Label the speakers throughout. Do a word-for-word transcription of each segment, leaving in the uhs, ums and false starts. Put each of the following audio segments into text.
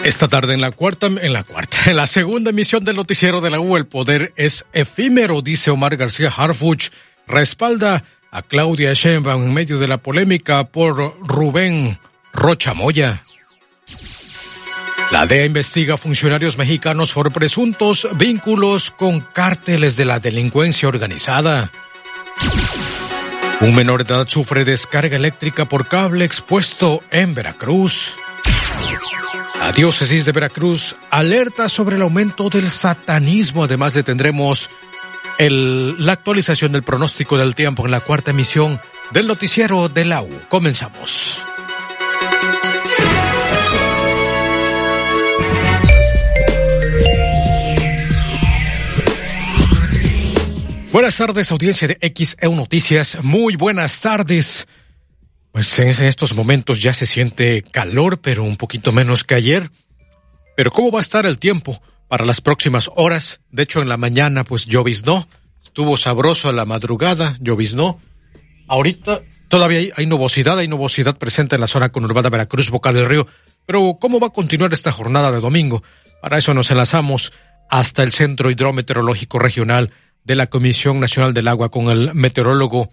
Speaker 1: Esta tarde en la cuarta, en la cuarta, en la segunda emisión del noticiero de la U, el poder es efímero, dice Omar García Harfuch. Respalda a Claudia Sheinbaum en medio de la polémica por Rubén Rocha Moya. La D E A investiga a funcionarios mexicanos por presuntos vínculos con cárteles de la delincuencia organizada. Un menor de edad sufre descarga eléctrica por cable expuesto en Veracruz. La diócesis de Veracruz alerta sobre el aumento del satanismo. Además de tendremos el, la actualización del pronóstico del tiempo en la cuarta emisión del noticiero de la U. Comenzamos. Buenas tardes, audiencia de X E U Noticias. Muy buenas tardes. Pues en estos momentos ya se siente calor, pero un poquito menos que ayer. Pero ¿cómo va a estar el tiempo para las próximas horas? De hecho, en la mañana pues lloviznó, estuvo sabroso a la madrugada, lloviznó. Ahorita todavía hay, hay nubosidad, hay nubosidad presente en la zona conurbada Veracruz, Boca del Río. Pero ¿cómo va a continuar esta jornada de domingo? Para eso nos enlazamos hasta el Centro Hidrometeorológico Regional de la Comisión Nacional del Agua con el meteorólogo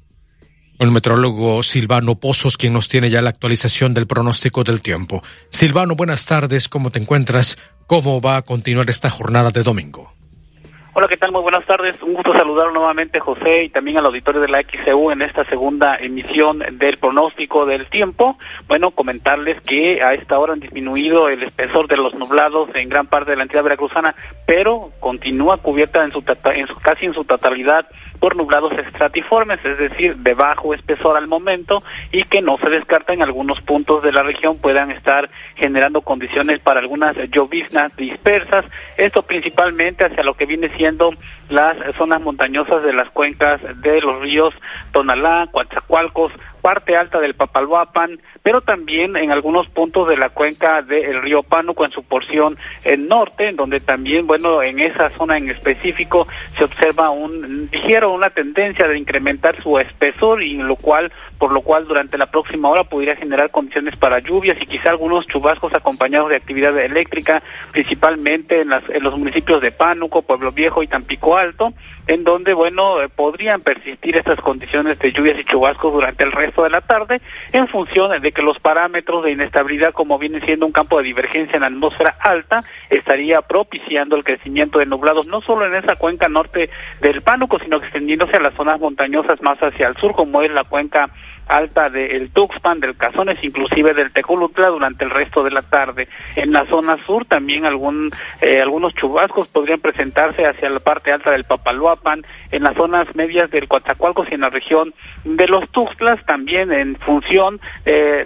Speaker 1: el meteorólogo Silvano Pozos, quien nos tiene ya la actualización del pronóstico del tiempo. Silvano, buenas tardes, ¿cómo te encuentras? ¿Cómo va a continuar esta jornada de domingo?
Speaker 2: Hola, ¿qué tal? Muy buenas tardes. Un gusto saludar nuevamente, José, y también al auditorio de la X E U en esta segunda emisión del pronóstico del tiempo. Bueno, comentarles que a esta hora han disminuido el espesor de los nublados en gran parte de la entidad veracruzana, pero continúa cubierta en su, en su casi en su totalidad por nublados estratiformes, es decir, de bajo espesor al momento, y que no se descarta en algunos puntos de la región puedan estar generando condiciones para algunas lloviznas dispersas, esto principalmente hacia lo que viene siendo las zonas montañosas de las cuencas de los ríos Tonalá, Coatzacoalcos, parte alta del Papaloapan, pero también en algunos puntos de la cuenca del río Pánuco en su porción en norte, en donde también, bueno, en esa zona en específico se observa un ligero, una tendencia de incrementar su espesor, y lo cual, por lo cual durante la próxima hora pudiera generar condiciones para lluvias y quizá algunos chubascos acompañados de actividad eléctrica, principalmente en, las, en los municipios de Pánuco, Pueblo Viejo y Tampico Alto, en donde, bueno, eh, podrían persistir estas condiciones de lluvias y chubascos durante el resto de la tarde, en función de que los parámetros de inestabilidad, como viene siendo un campo de divergencia en la atmósfera alta, estaría propiciando el crecimiento de nublados, no solo en esa cuenca norte del Pánuco, sino extendiéndose a las zonas montañosas más hacia el sur, como es la cuenca alta del Tuxpan, del Cazones, inclusive del Tejolutla durante el resto de la tarde. En la zona sur también algún eh, algunos chubascos podrían presentarse hacia la parte alta del Papaloapan, en las zonas medias del Coatzacoalcos y en la región de los Tuxtlas, también en función eh,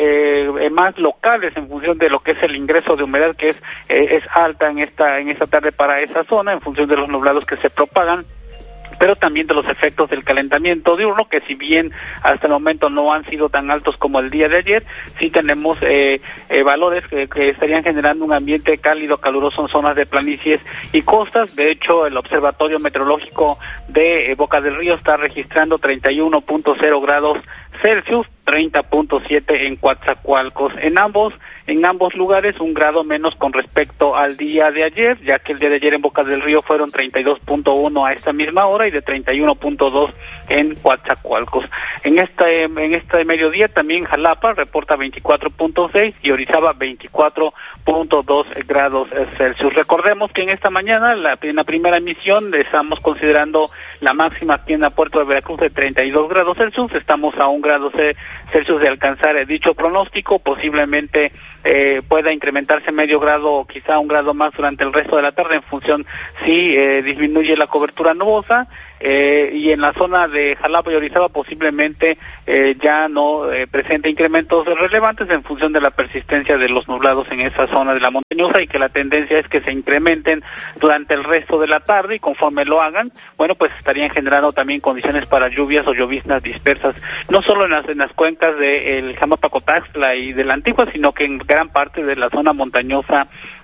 Speaker 2: de eh, más locales, en función de lo que es el ingreso de humedad que es eh, es alta en esta en esta tarde para esa zona, en función de los nublados que se propagan, pero también de los efectos del calentamiento diurno, que si bien hasta el momento no han sido tan altos como el día de ayer, sí tenemos eh, eh, valores que, que estarían generando un ambiente cálido, caluroso en zonas de planicies y costas. De hecho, el Observatorio Meteorológico de eh, Boca del Río está registrando treinta y uno punto cero grados Celsius, treinta punto siete en Coatzacoalcos. En ambos, en ambos lugares un grado menos con respecto al día de ayer, ya que el día de ayer en Boca del Río fueron treinta y dos punto uno a esta misma hora y de treinta y uno punto dos en Coatzacoalcos. En este, en este mediodía también Jalapa reporta veinticuatro punto seis y Orizaba veinticuatro punto dos grados Celsius. Recordemos que en esta mañana, la, en la primera emisión, estamos considerando la máxima aquí en el puerto de Veracruz de treinta y dos grados Celsius, estamos a un grado Celsius de alcanzar eh, dicho pronóstico, posiblemente eh, pueda incrementarse medio grado o quizá un grado más durante el resto de la tarde en función si eh, disminuye la cobertura nubosa, eh, y en la zona de Jalapa y Orizaba posiblemente eh, ya no eh, presente incrementos relevantes en función de la persistencia de los nublados en esa zona de la montañosa, y que la tendencia es que se incrementen durante el resto de la tarde, y conforme lo hagan, bueno, pues estarían generando también condiciones para lluvias o lloviznas dispersas, no solo en las, en las cuencas del Jamapa Cotaxtla y de la Antigua, sino que en gran parte de la zona montañosa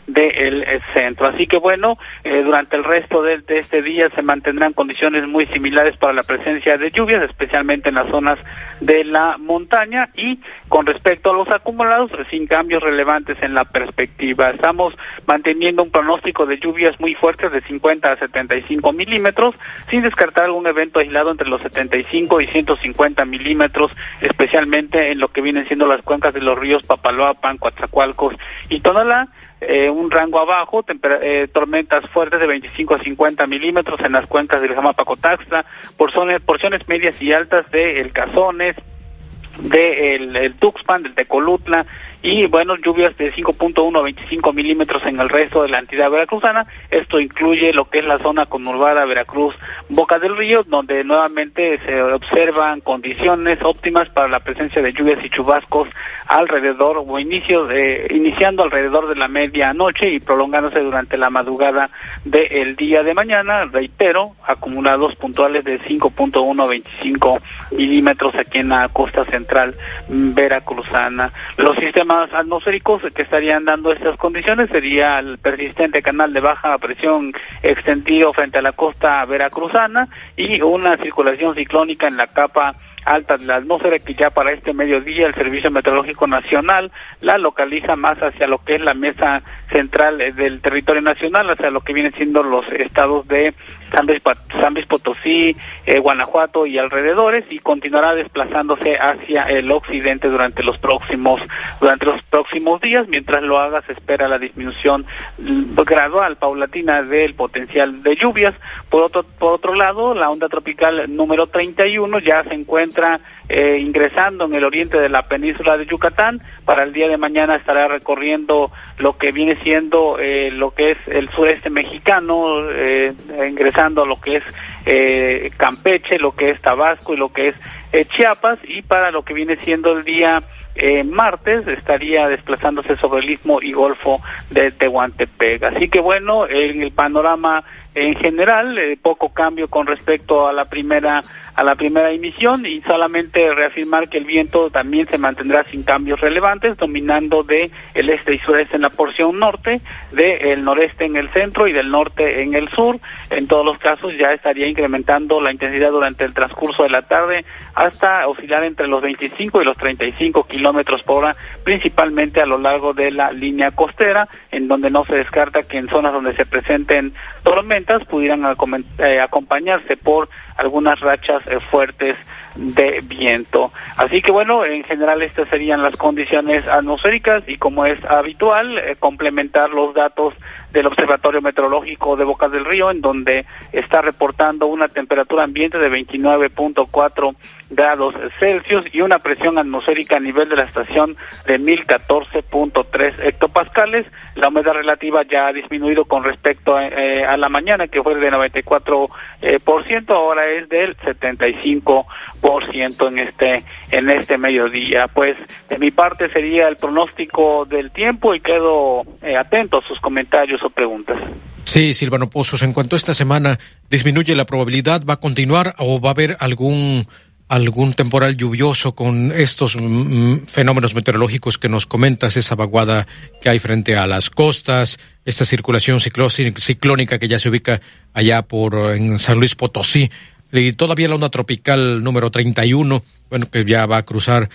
Speaker 2: del centro. Así que bueno, eh, durante el resto de, de este día se mantendrán condiciones muy similares para la presencia de lluvias, especialmente en las zonas de la montaña, y con respecto a los acumulados, sin cambios relevantes en la perspectiva. Estamos manteniendo un pronóstico de lluvias muy fuertes de cincuenta a setenta y cinco milímetros, sin descartar algún evento aislado entre los setenta y cinco y ciento cincuenta milímetros, especialmente en lo que vienen siendo las cuencas de los ríos Papaloapan, Coatzacoalcos y Tonalá. Eh, un rango abajo, temper- eh, tormentas fuertes de veinticinco a cincuenta milímetros en las cuencas del Jamapacotaxtla, porciones, porciones medias y altas de El Cazones, de el, el Tuxpan, del Tecolutla, y bueno, lluvias de cinco punto uno a veinticinco milímetros en el resto de la entidad veracruzana. Esto incluye lo que es la zona conurbada Veracruz, Boca del Río, donde nuevamente se observan condiciones óptimas para la presencia de lluvias y chubascos alrededor o inicio de, iniciando alrededor de la medianoche y prolongándose durante la madrugada del día de mañana. Reitero, acumulados puntuales de cinco punto uno a veinticinco milímetros aquí en la costa central veracruzana. Los sistemas atmosféricos que estarían dando estas condiciones sería el persistente canal de baja presión extendido frente a la costa veracruzana y una circulación ciclónica en la capa alta de la atmósfera, que ya para este mediodía el Servicio Meteorológico Nacional la localiza más hacia lo que es la mesa central del territorio nacional, hacia lo que vienen siendo los estados de San Luis, San Luis Potosí, eh, Guanajuato y alrededores, y continuará desplazándose hacia el occidente durante los próximos durante los próximos días. Mientras lo haga, se espera la disminución gradual, paulatina del potencial de lluvias. Por otro por otro lado, la onda tropical número treinta y uno ya se encuentra Eh, ingresando en el oriente de la península de Yucatán. Para el día de mañana estará recorriendo lo que viene siendo eh, lo que es el sureste mexicano, eh, ingresando a lo que es eh, Campeche, lo que es Tabasco y lo que es eh, Chiapas, y para lo que viene siendo el día Eh, martes estaría desplazándose sobre el Istmo y Golfo de Tehuantepec. Así que bueno, en el panorama en general, eh, poco cambio con respecto a la primera a la primera emisión, y solamente reafirmar que el viento también se mantendrá sin cambios relevantes, dominando de el este y sureste en la porción norte, de el noreste en el centro y del norte en el sur. En todos los casos ya estaría incrementando la intensidad durante el transcurso de la tarde hasta oscilar entre los veinticinco y los treinta y cinco kilómetros por hora, principalmente a lo largo de la línea costera, en donde no se descarta que en zonas donde se presenten tormentas pudieran eh, acompañarse por algunas rachas eh, fuertes de viento. Así que bueno, en general estas serían las condiciones atmosféricas, y como es habitual, eh, complementar los datos del Observatorio Meteorológico de Boca del Río, en donde está reportando una temperatura ambiente de veintinueve punto cuatro grados Celsius y una presión atmosférica a nivel de la estación de mil catorce punto tres hectopascales. La humedad relativa ya ha disminuido con respecto a, eh, a la mañana, que fue de noventa y cuatro por ciento, eh, ahora es del setenta y cinco por ciento en este en este mediodía. Pues de mi parte sería el pronóstico del tiempo, y quedo eh, atento a sus comentarios o preguntas.
Speaker 1: Sí, Silvano Pozos, en cuanto a esta semana, ¿disminuye la probabilidad? ¿Va a continuar o va a haber algún algún temporal lluvioso con estos mm, fenómenos meteorológicos que nos comentas, esa vaguada que hay frente a las costas, esta circulación ciclo- ciclónica que ya se ubica allá por en San Luis Potosí, y todavía la onda tropical número treinta y uno, bueno, que ya va a cruzar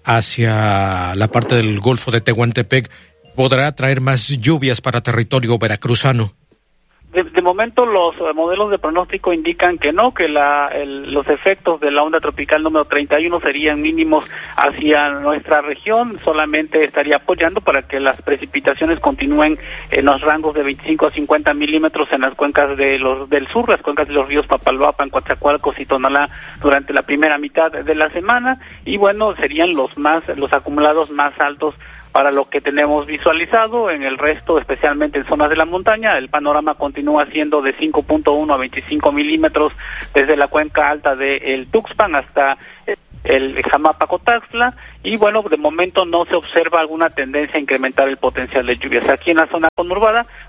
Speaker 1: hacia la parte del Golfo de Tehuantepec, podrá traer más lluvias para territorio veracruzano?
Speaker 2: De, de momento los eh, modelos de pronóstico indican que no, que la, el, los efectos de la onda tropical número treinta y uno serían mínimos hacia nuestra región, solamente estaría apoyando para que las precipitaciones continúen en los rangos de veinticinco a cincuenta milímetros en las cuencas de los del sur, las cuencas de los ríos Papaloapan, Coatzacoalcos y Tonalá durante la primera mitad de la semana, y bueno, serían los más los acumulados más altos para lo que tenemos visualizado. En el resto, especialmente en zonas de la montaña, el panorama continúa siendo de cinco punto uno a veinticinco milímetros desde la cuenca alta de el Tuxpan hasta el Jamapacotaxtla, y bueno, de momento no se observa alguna tendencia a incrementar el potencial de lluvias. Aquí en la zona conurbada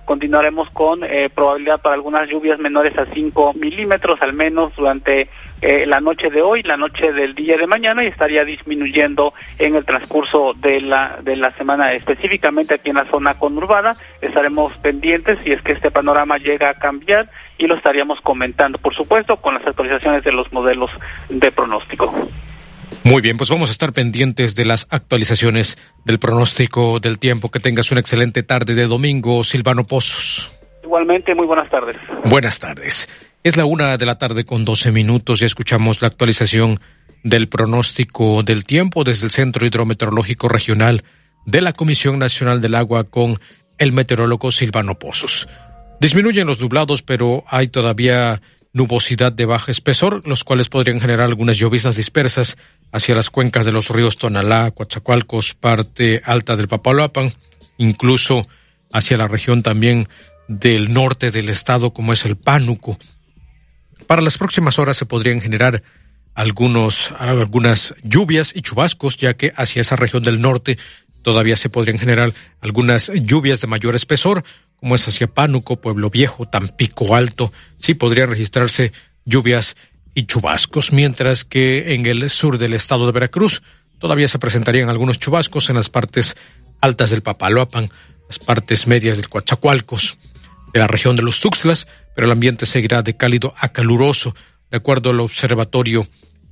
Speaker 2: continuaremos con eh, probabilidad para algunas lluvias menores a cinco milímetros al menos durante eh, la noche de hoy, la noche del día de mañana, y estaría disminuyendo en el transcurso de la de la semana. Específicamente aquí en la zona conurbada estaremos pendientes si es que este panorama llega a cambiar y lo estaríamos comentando, por supuesto, con las actualizaciones de los modelos de pronóstico.
Speaker 1: Muy bien, pues vamos a estar pendientes de las actualizaciones del pronóstico del tiempo. Que tengas una excelente tarde de domingo, Silvano Pozos.
Speaker 2: Igualmente, muy buenas tardes.
Speaker 1: Buenas tardes. Es la una de la tarde con doce minutos. Ya escuchamos la actualización del pronóstico del tiempo desde el Centro Hidrometeorológico Regional de la Comisión Nacional del Agua con el meteorólogo Silvano Pozos. Disminuyen los nublados, pero hay todavía nubosidad de bajo espesor, los cuales podrían generar algunas lloviznas dispersas hacia las cuencas de los ríos Tonalá, Coatzacoalcos, parte alta del Papaloapan, incluso hacia la región también del norte del estado, como es el Pánuco. Para las próximas horas se podrían generar algunos, algunas lluvias y chubascos, ya que hacia esa región del norte todavía se podrían generar algunas lluvias de mayor espesor, como es hacia Pánuco, Pueblo Viejo, Tampico Alto. Sí podrían registrarse lluvias y chubascos, mientras que en el sur del estado de Veracruz todavía se presentarían algunos chubascos en las partes altas del Papaloapan, las partes medias del Coatzacoalcos, de la región de los Tuxtlas, pero el ambiente seguirá de cálido a caluroso, de acuerdo al observatorio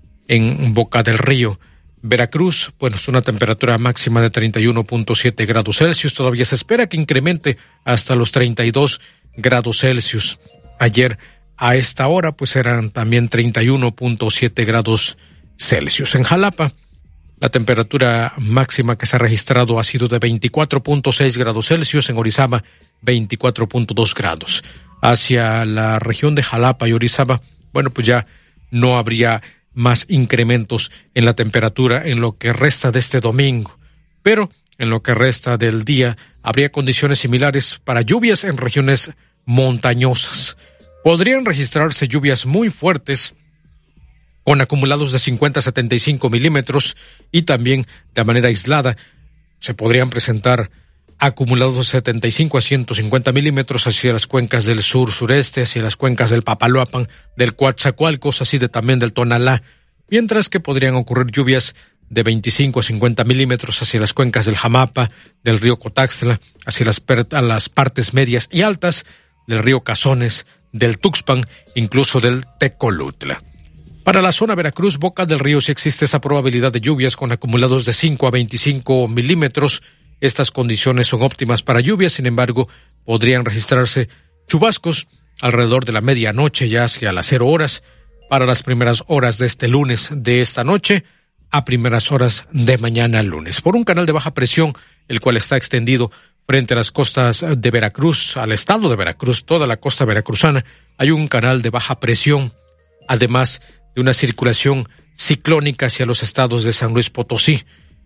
Speaker 1: en Boca del Río. Veracruz, bueno, es una temperatura máxima de treinta y uno punto siete grados Celsius, todavía se espera que incremente hasta los treinta y dos grados Celsius. Ayer a esta hora pues eran también treinta y uno punto siete grados Celsius. En Jalapa, la temperatura máxima que se ha registrado ha sido de veinticuatro punto seis grados Celsius, en Orizaba veinticuatro punto dos grados. Hacia la región de Jalapa y Orizaba, bueno, pues ya no habría más incrementos en la temperatura en lo que resta de este domingo, pero en lo que resta del día habría condiciones similares para lluvias en regiones montañosas. Podrían registrarse lluvias muy fuertes con acumulados de cincuenta a setenta y cinco milímetros, y también de manera aislada se podrían presentar acumulados de setenta y cinco a ciento cincuenta milímetros hacia las cuencas del sur-sureste, hacia las cuencas del Papaloapan, del Coatzacoalcos, así de también del Tonalá, mientras que podrían ocurrir lluvias de veinticinco a cincuenta milímetros hacia las cuencas del Jamapa, del río Cotaxtla, hacia las, per- a las partes medias y altas del río Cazones, del Tuxpan, incluso del Tecolutla. Para la zona Veracruz, Boca del Río, sí existe esa probabilidad de lluvias con acumulados de cinco a veinticinco milímetros. Estas condiciones son óptimas para lluvias, sin embargo, podrían registrarse chubascos alrededor de la medianoche, ya hacia las cero horas, para las primeras horas de este lunes, de esta noche, a primeras horas de mañana lunes. Por un canal de baja presión, el cual está extendido frente a las costas de Veracruz, al estado de Veracruz, toda la costa veracruzana, hay un canal de baja presión, además de una circulación ciclónica hacia los estados de San Luis Potosí.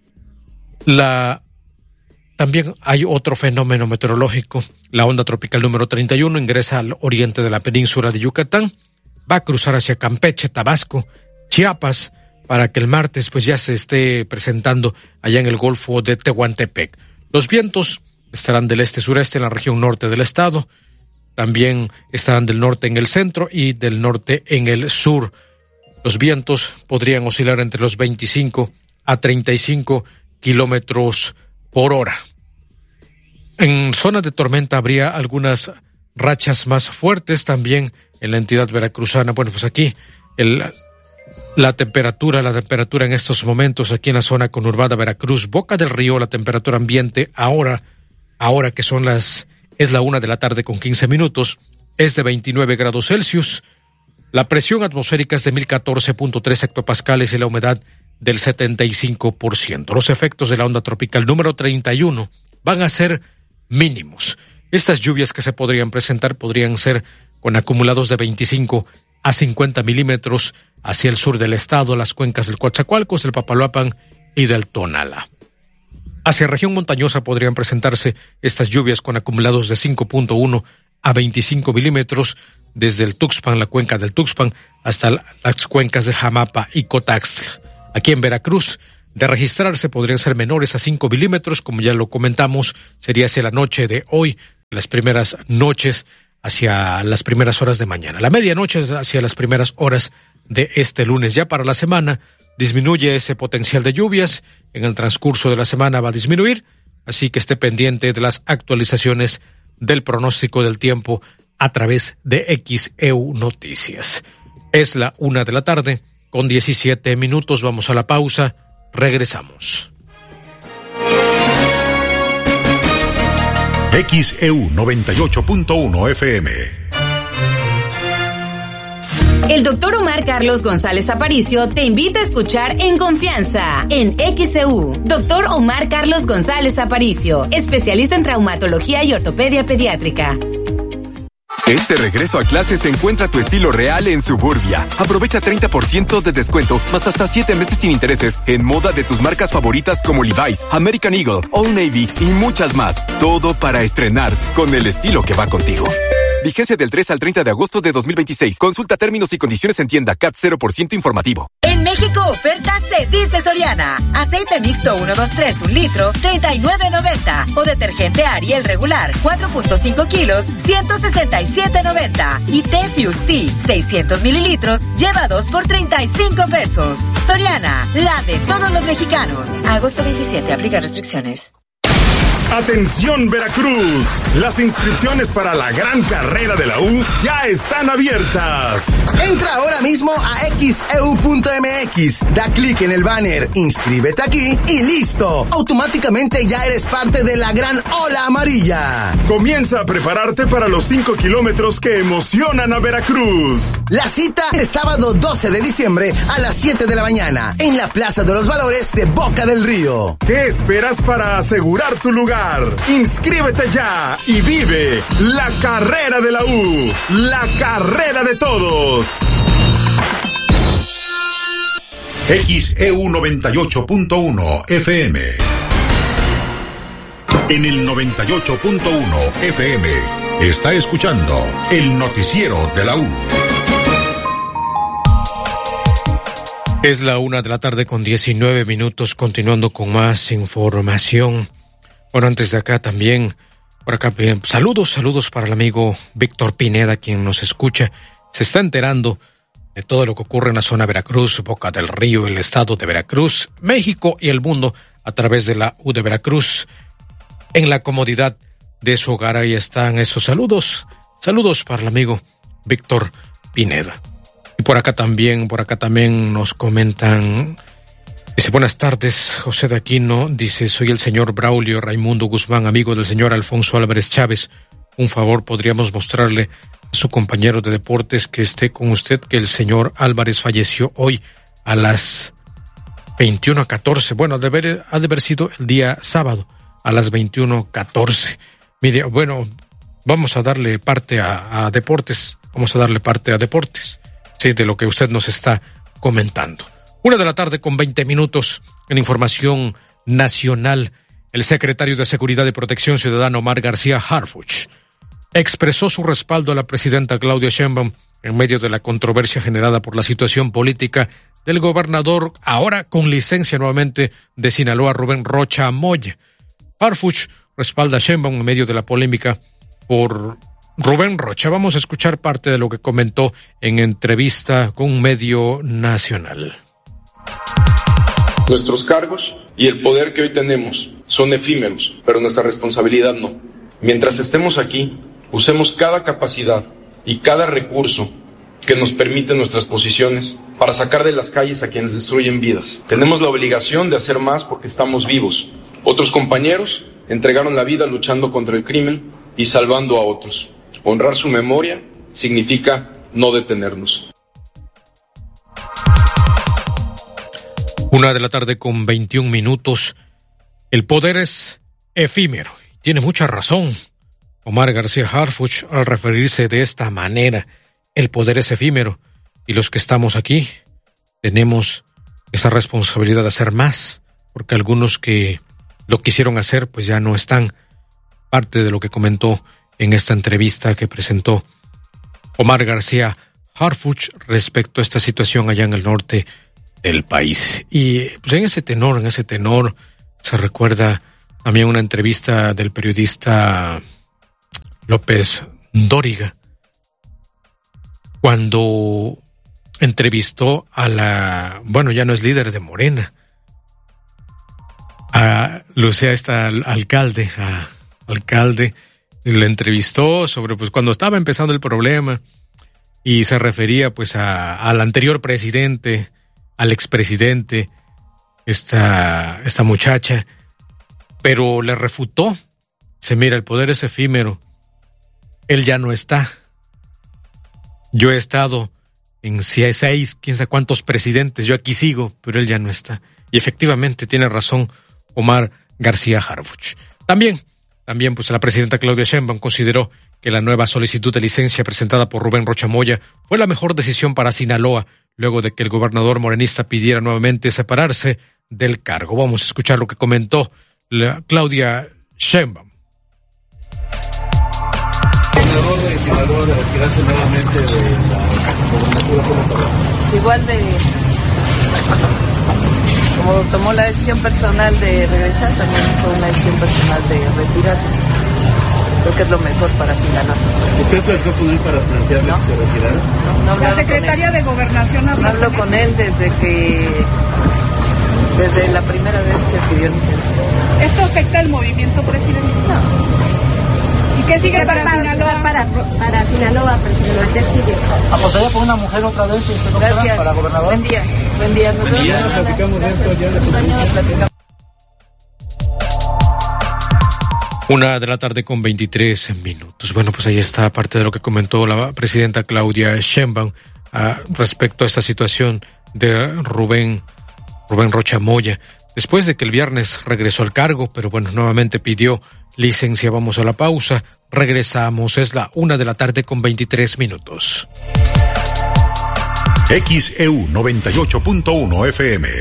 Speaker 1: La También hay otro fenómeno meteorológico. La onda tropical número treinta y uno ingresa al oriente de la península de Yucatán, va a cruzar hacia Campeche, Tabasco, Chiapas, para que el martes pues ya se esté presentando allá en el Golfo de Tehuantepec. Los vientos estarán del este-sureste en la región norte del estado, también estarán del norte en el centro y del norte en el sur. Los vientos podrían oscilar entre los veinticinco a treinta y cinco kilómetros por hora. En zonas de tormenta habría algunas rachas más fuertes también en la entidad veracruzana. Bueno, pues aquí el, la temperatura, la temperatura en estos momentos aquí en la zona conurbada Veracruz, Boca del Río, la temperatura ambiente ahora, ahora que son las, es la una de la tarde con quince minutos, es de veintinueve grados Celsius. La presión atmosférica es de mil catorce punto tres hectopascales y la humedad del setenta y cinco por ciento. Los efectos de la onda tropical número treinta y uno van a ser mínimos. Estas lluvias que se podrían presentar podrían ser con acumulados de veinticinco a cincuenta milímetros hacia el sur del estado, las cuencas del Coatzacoalcos, del Papaloapan y del Tonalá. Hacia región montañosa podrían presentarse estas lluvias con acumulados de cinco punto uno a veinticinco milímetros desde el Tuxpan, la cuenca del Tuxpan, hasta las cuencas de Jamapa y Cotaxtla. Aquí en Veracruz, de registrarse podrían ser menores a cinco milímetros, como ya lo comentamos, sería hacia la noche de hoy, las primeras noches hacia las primeras horas de mañana. La medianoche hacia las primeras horas de este lunes. Ya para la semana disminuye ese potencial de lluvias. En el transcurso de la semana va a disminuir. Así que esté pendiente de las actualizaciones del pronóstico del tiempo a través de X E U Noticias. Es la una de la tarde con diecisiete minutos. Vamos a la pausa. Regresamos.
Speaker 3: X E U noventa y ocho punto uno F M.
Speaker 4: El doctor Omar Carlos González Aparicio te invita a escuchar En Confianza en X E U. Doctor Omar Carlos González Aparicio, especialista en traumatología y ortopedia pediátrica.
Speaker 5: Este regreso a clases encuentra tu estilo real en Suburbia. Aprovecha treinta por ciento de descuento, más hasta siete meses sin intereses en moda de tus marcas favoritas como Levi's, American Eagle, Old Navy y muchas más. Todo para estrenar con el estilo que va contigo. Vigencia del tres al treinta de agosto de dos mil veintiséis. Consulta términos y condiciones en tienda. C A T cero por ciento informativo.
Speaker 6: En México, oferta se dice Soriana. Aceite mixto uno dos tres, un litro, treinta y nueve noventa. O detergente Ariel regular, cuatro punto cinco kilos, ciento sesenta y siete noventa. Y té Fusti, seiscientos mililitros, lleva dos por treinta y cinco pesos. Soriana, la de todos los mexicanos. Agosto veintisiete, aplica restricciones.
Speaker 7: Atención Veracruz, las inscripciones para la gran carrera de la U ya están abiertas.
Speaker 8: Entra ahora mismo a X E U punto M X, da clic en el banner, inscríbete aquí y listo. Automáticamente ya eres parte de la gran ola amarilla.
Speaker 7: Comienza a prepararte para los cinco kilómetros que emocionan a Veracruz.
Speaker 8: La cita es sábado doce de diciembre a las siete de la mañana en la Plaza de los Valores de Boca del Río.
Speaker 7: ¿Qué esperas para asegurar tu lugar? Inscríbete ya y vive la carrera de la U, la carrera de todos.
Speaker 3: X E U noventa y ocho punto uno F M. En el noventa y ocho punto uno F M está escuchando el noticiero de la U.
Speaker 1: Es la una de la tarde con diecinueve minutos, continuando con más información. Bueno, antes de acá también, por acá, bien, saludos, saludos para el amigo Víctor Pineda, quien nos escucha, se está enterando de todo lo que ocurre en la zona Veracruz, Boca del Río, el estado de Veracruz, México y el mundo a través de la U de Veracruz, en la comodidad de su hogar. Ahí están esos saludos, saludos para el amigo Víctor Pineda. Y por acá también, por acá también nos comentan. Dice, buenas tardes, José de Aquino. Dice, soy el señor Braulio Raimundo Guzmán, amigo del señor Alfonso Álvarez Chávez. Un favor, podríamos mostrarle a su compañero de deportes que esté con usted, que el señor Álvarez falleció hoy a las veintiuno catorce. Bueno, ha de haber, ha de haber sido el día sábado a las veintiuno catorce. Mire, bueno, vamos a darle parte a, a deportes. Vamos a darle parte a deportes. Sí, de lo que usted nos está comentando. Una de la tarde con veinte minutos en información nacional. El secretario de Seguridad y Protección Ciudadana Omar García Harfuch expresó su respaldo a la presidenta Claudia Sheinbaum en medio de la controversia generada por la situación política del gobernador, ahora con licencia nuevamente, de Sinaloa, Rubén Rocha Moya. Harfuch respalda a Sheinbaum en medio de la polémica por Rubén Rocha. Vamos a escuchar parte de lo que comentó en entrevista con un medio nacional.
Speaker 9: Nuestros cargos y el poder que hoy tenemos son efímeros, pero nuestra responsabilidad no. Mientras estemos aquí, usemos cada capacidad y cada recurso que nos permiten nuestras posiciones para sacar de las calles a quienes destruyen vidas. Tenemos la obligación de hacer más porque estamos vivos. Otros compañeros entregaron la vida luchando contra el crimen y salvando a otros. Honrar su memoria significa no detenernos.
Speaker 1: Una de la tarde con veintiún minutos. El poder es efímero. Tiene mucha razón Omar García Harfuch al referirse de esta manera. El poder es efímero y los que estamos aquí tenemos esa responsabilidad de hacer más, porque algunos que lo quisieron hacer pues ya no están. Parte de lo que comentó en esta entrevista que presentó Omar García Harfuch respecto a esta situación allá en el norte del país. Y pues en ese tenor, en ese tenor se recuerda también una entrevista del periodista López Dóriga, cuando entrevistó a la, bueno, ya no es líder de Morena, a Lucía, esta alcalde, a alcalde, le entrevistó sobre pues cuando estaba empezando el problema y se refería pues a, al anterior presidente, al expresidente, esta, esta muchacha, pero le refutó. Se mira, el poder es efímero, él ya no está. Yo he estado en seis, quién sabe cuántos presidentes, yo aquí sigo, pero él ya no está. Y efectivamente tiene razón Omar García Harfuch. También, también pues la presidenta Claudia Sheinbaum consideró que la nueva solicitud de licencia presentada por Rubén Rocha Moya fue la mejor decisión para Sinaloa, luego de que el gobernador morenista pidiera nuevamente separarse del cargo. Vamos a escuchar lo que comentó la Claudia Sheinbaum.
Speaker 10: El error de Sinaloa de retirarse nuevamente de la gobernatura.
Speaker 11: Igual de como tomó la decisión personal de regresar, también fue una decisión personal de retirarse. Creo que es lo mejor para Sinaloa.
Speaker 10: ¿Usted platicó con él para plantearle
Speaker 11: ¿No?
Speaker 10: que se retirara?
Speaker 11: No, no
Speaker 12: la secretaria de Gobernación
Speaker 11: habló, hablo con, con él desde que desde la primera vez que pidió licencia.
Speaker 12: ¿Esto afecta el movimiento presidencial?
Speaker 11: No.
Speaker 12: ¿Y qué sigue para, para Sinaloa?
Speaker 13: Para, para Sinaloa, presidente. ¿Qué sigue?
Speaker 10: ¿Apostaría por una mujer otra vez, doctora,
Speaker 11: Gracias.
Speaker 10: para gobernador?
Speaker 11: Buen día. Buen día. Nos
Speaker 10: Y ya nos platicamos de esto, ya le
Speaker 11: platicamos.
Speaker 1: Una de la tarde con veintitrés minutos. Bueno, pues ahí está parte de lo que comentó la presidenta Claudia Sheinbaum uh, respecto a esta situación de Rubén, Rubén Rocha Moya. Después de que el viernes regresó al cargo, pero bueno, nuevamente pidió licencia. Vamos a la pausa. Regresamos. Es la una de la tarde con veintitrés minutos.
Speaker 3: X E U noventa y ocho punto uno F M.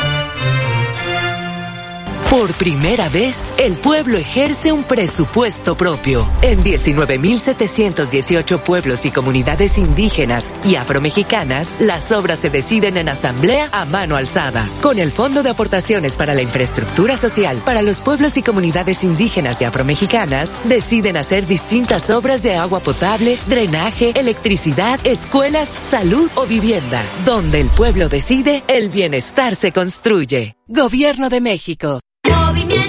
Speaker 14: Por primera vez, el pueblo ejerce un presupuesto propio. En diecinueve mil setecientos dieciocho pueblos y comunidades indígenas y afromexicanas, las obras se deciden en asamblea a mano alzada. Con el Fondo de Aportaciones para la Infraestructura Social para los pueblos y comunidades indígenas y afromexicanas, deciden hacer distintas obras de agua potable, drenaje, electricidad, escuelas, salud o vivienda. Donde el pueblo decide, el bienestar se construye. Gobierno de México.